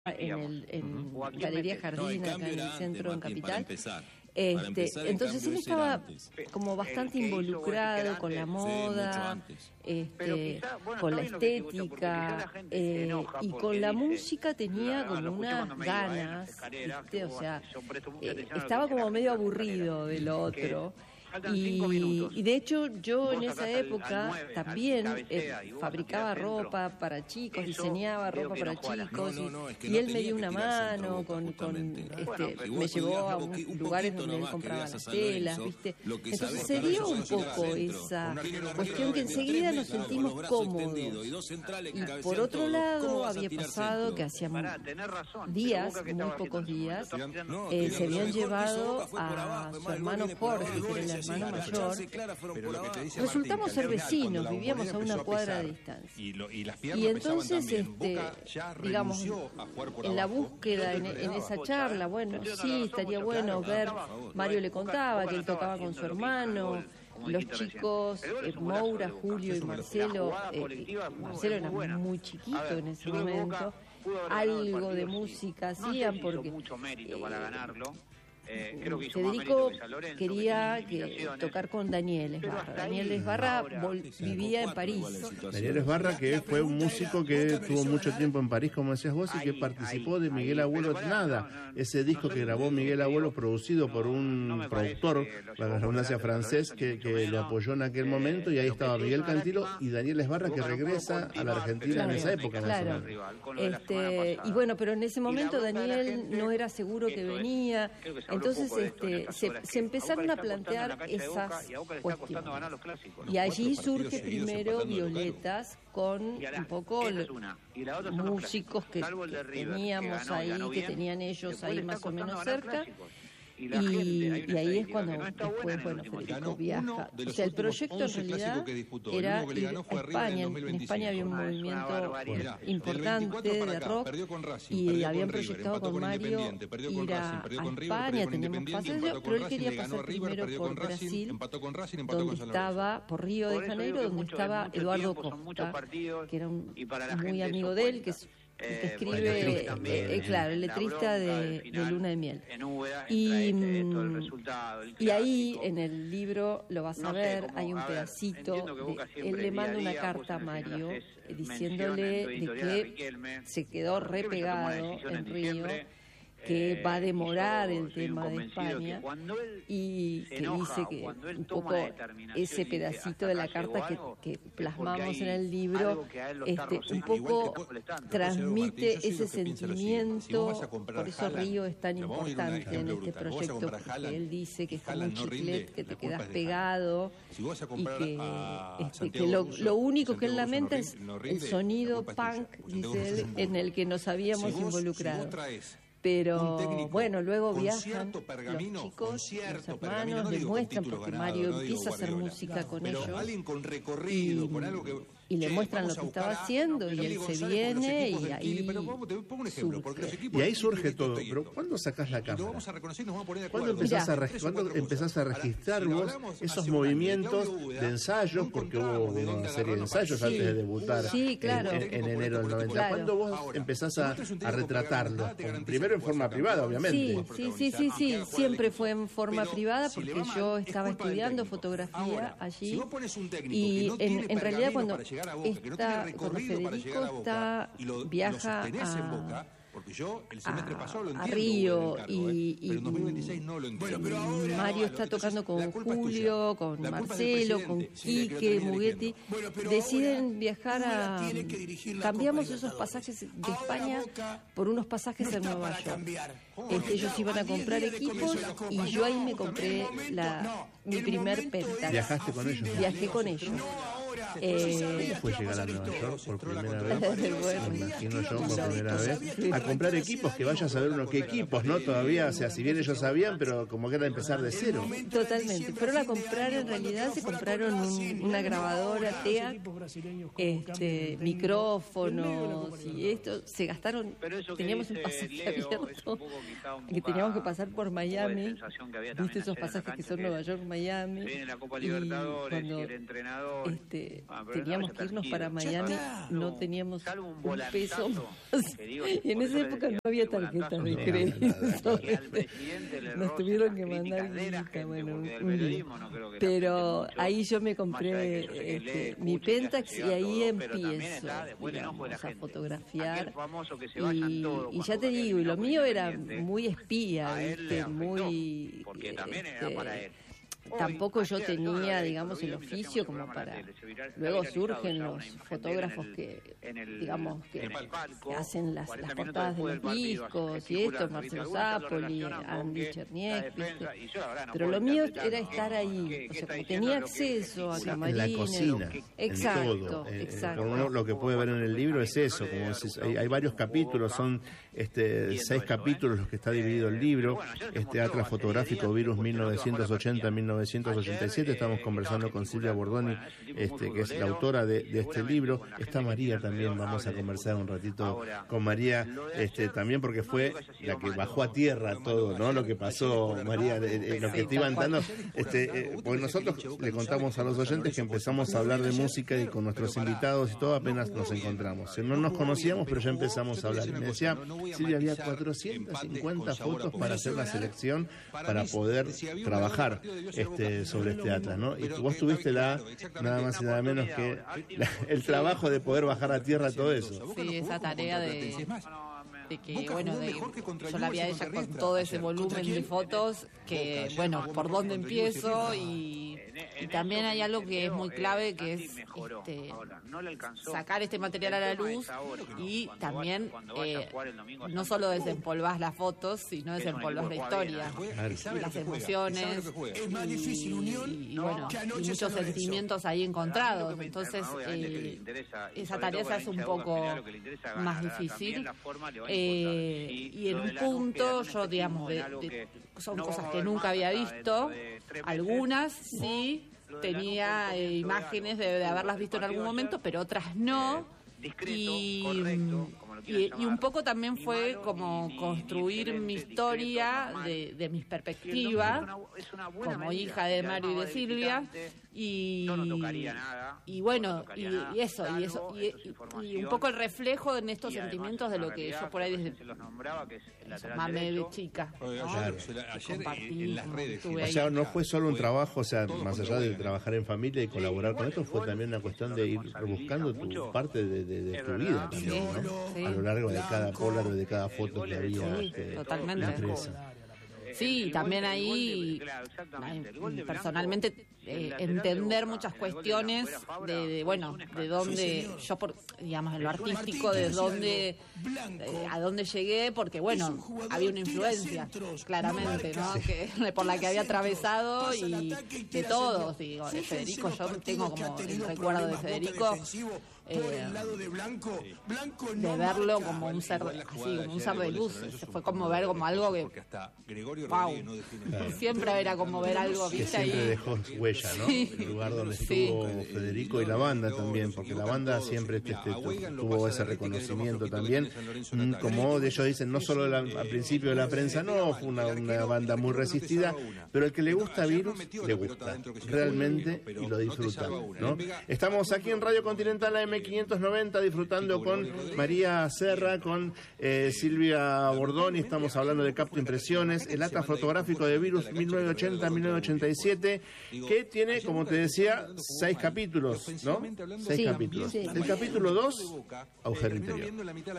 en Galería Jardín, acá en el centro, en Capital. Entonces él estaba como bastante involucrado con la moda, con la estética, y con la música tenía como unas ganas, ¿viste? O sea, estaba como medio aburrido de lo otro. Y de hecho yo en esa época también fabricaba ropa para chicos, diseñaba ropa para chicos, y él me dio una mano me llevó a lugares donde él compraba las telas, ¿viste? Entonces se dio un poco esa cuestión que enseguida nos sentimos cómodos. Y por otro lado había pasado que hacía días, muy pocos días, se habían llevado a su hermano Jorge, que era el hermano mayor. Resultamos ser vecinos, vivíamos a una cuadra de distancia. Y entonces, digamos, en la búsqueda, en esa charla, bueno, sí, estaría bueno ver, Mario le contaba que él tocaba con su hermano, los chicos, Moura, Julio y Marcelo, Marcelo era muy chiquito en ese momento, algo de música hacían porque Federico quería tocar con Daniel Esbarra. Daniel Esbarra vivía en París. Daniel Esbarra, que fue un músico que estuvo mucho tiempo en París, como decías vos, y que participó de Miguel Abuelo Nada, ese disco que grabó Miguel Abuelo, producido por un productor, la redundancia francés, que le apoyó en aquel momento, y ahí estaba Miguel Cantilo y Daniel Esbarra, que regresa a la Argentina en esa época. Claro. Y bueno, pero en ese momento Daniel no era seguro que venía. Entonces se empezaron a plantear esas cuestiones. Y allí surge primero Violetas con un poco músicos que teníamos ahí, que tenían ellos ahí más o menos cerca. Y ahí es cuando después, bueno, Federico viaja. O sea, el proyecto en realidad era ir a España. En España había un movimiento importante de rock y habían proyectado con Mario ir a España, teníamos pasajes, pero él quería pasar primero por Brasil, donde estaba, por Río de Janeiro, donde estaba Eduardo Costa, que era muy amigo de él, que escribe, el letrista de Luna de Miel. Y ahí en el libro lo vas a ver, hay un pedacito, él le manda una carta a Mario diciéndole de que se quedó repegado en Río, que va a demorar el tema de España, y que dice que un poco ese pedacito de la carta que plasmamos en el libro un poco transmite ese sentimiento. Por eso Río es tan importante en este proyecto, porque él dice que es como un chiclet que te quedas pegado, y que lo único que él lamenta es el sonido punk, dice él, en el que nos habíamos involucrado. Pero bueno, luego viajan los chicos, los hermanos, les muestran, porque Mario empieza a hacer música con ellos, y le muestran lo que estaba haciendo, y él se viene, y ahí surge. Y ahí surge todo. Pero ¿cuándo sacás la cámara? ¿Cuándo empezás a registrar vos esos movimientos de ensayos? Porque hubo una serie de ensayos antes de debutar en enero del 90. Claro. ¿Cuándo vos empezás a retratarlos? Primero en forma privada, obviamente. Sí, siempre fue en forma privada, porque yo estaba estudiando fotografía allí, y en realidad cuando Federico viaja a Río, y Mario está tocando con Julio, con Marcelo, con Quique, Mugetti, deciden viajar cambiamos esos pasajes de España por unos pasajes en Nueva York. Ellos iban a comprar equipos, y yo ahí me compré mi primer Pentax. ¿Viajaste con ellos? Viajé con ellos. ¿Cómo fue llegar a Nueva York por primera vez? Me imagino yo por primera vez. A comprar equipos, que vaya a saber uno qué equipos, ¿no? Todavía, o sea, si bien ellos sabían, pero como que era empezar de cero. Totalmente. Fueron a comprar, en realidad se compraron una grabadora TEAC, micrófonos y esto. Se gastaron, teníamos un pasaje abierto, que teníamos que pasar por Miami. ¿Viste esos pasajes que son Nueva York, Miami? Viene la Copa Libertadores y el entrenador teníamos que irnos para Miami, no teníamos un peso más. Y en esa época no había tarjetas de crédito. Nos tuvieron que mandar guita, bueno, pero ahí yo me compré mi Pentax y ahí empiezo, digamos, a fotografiar. Y ya te digo, y lo mío era muy espía, ¿viste? Muy... tampoco yo tenía, digamos, el oficio como para... Luego surgen los fotógrafos que, digamos, que hacen las portadas de los discos y esto, Marcelo Zapoli, Andy Cherniec, ¿viste? Pero lo mío era estar ahí, o sea, como tenía acceso a camarines. En la cocina, exacto, en todo. Exacto. Uno lo que puede ver en el libro es eso, como hay varios capítulos, son 6 capítulos los que está dividido el libro, Atlas Fotográfico Virus 1980-1987, estamos conversando con Silvia Bordoni, que es la autora de este libro. Está María también, vamos a conversar un ratito con María, también porque fue la que bajó a tierra todo, ¿no? Lo que pasó, María, lo que te iban dando, porque nosotros le contamos a los oyentes que empezamos a hablar de música y con nuestros invitados y todo apenas nos encontramos. No nos conocíamos, pero ya empezamos a hablar. Y me decía, Silvia, había 450 fotos para hacer la selección, para poder trabajar sobre este atlas, ¿no? Y vos tuviste nada más y nada menos que el trabajo de poder bajar a tierra todo eso. Sí, esa tarea de que, bueno, yo la había hecho con todo ese volumen de fotos, que, bueno, por dónde empiezo, y también hay algo que es muy clave, que es sacar este material a la luz, y también no solo desempolvás las fotos, sino desempolvás la historia, y las emociones, y bueno, y muchos sentimientos ahí encontrados. Entonces esa tarea se hace un poco más difícil. Y en un punto yo, digamos, son cosas que nunca había visto, algunas sí tenía imágenes de haberlas visto en algún momento, pero otras no, y un poco también fue como construir mi historia de mis perspectivas como hija de Mario y de Silvia, y bueno, y eso y un poco el reflejo en estos sentimientos de lo que yo por ahí desde mamé de chica, claro. Compartí en las redes. O sea, no fue solo un trabajo, o sea, más allá de trabajar en familia y colaborar con esto, fue también una cuestión de ir buscando tu parte de tu vida también, ¿no? Sí. A lo largo de cada Polaroid, de cada foto que había. Totalmente. Sí, también ahí personalmente entender muchas cuestiones de dónde yo, digamos, en lo artístico, de dónde a dónde llegué, porque bueno, había una influencia claramente, ¿no? Que por la que había atravesado, y de todos, digo, de Federico, yo tengo como el recuerdo de Federico, de verlo como un ser así, como un ser de luz. Fue como ver como algo que, wow, siempre era como ver algo, que ¿viste? siempre ahí dejó huella, ¿no? El lugar donde estuvo Federico y la banda también, porque la banda siempre tuvo ese reconocimiento también, como ellos dicen, no solo al principio de la prensa, no, fue una banda muy resistida, pero el que le gusta Virus, le gusta realmente y lo disfruta, ¿no? Estamos aquí en Radio Continental AM590 disfrutando con María Serra, con Silvia Bordoni, estamos hablando de Capto Impresiones, el atlas fotográfico de Virus 1980-1987, que tiene, como te decía, 6 capítulos, ¿no? 6 capítulos. Sí. El capítulo 2, Agujero Interior.